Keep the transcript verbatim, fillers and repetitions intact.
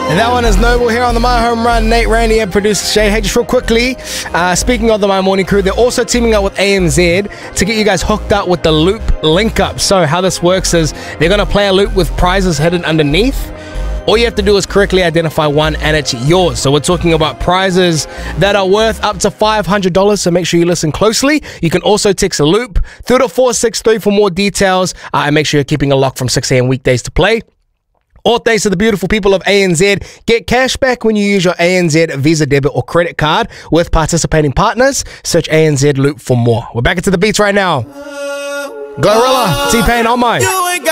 And that one is Noble here on the My Home Run. Nate, Randy, and producer Shay. Hey, just real quickly, uh, speaking of the My Morning Crew, they're also teaming up with A N Z to get you guys hooked up with the Loop link up. So how this works is they're going to play a loop with prizes hidden underneath. All you have to do is correctly identify one and it's yours. So we're talking about prizes that are worth up to five hundred dollars, so make sure you listen closely. You can also text a loop through to four six three for more details, uh, and make sure you're keeping a lock from six a.m. weekdays to play. All thanks to the beautiful people of A N Z. Get cash back when you use your A N Z Visa debit or credit card with participating partners. Search A N Z Loop for more. We're back into the beats right now. Glorilla, T-Pain on my.